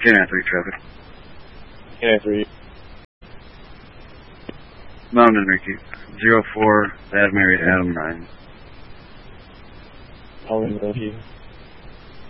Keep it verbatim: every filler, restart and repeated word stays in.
K nine three traffic. K nine three. Mountain Ricky. Zero four, Bad Mary Adam nine. I'll ring you.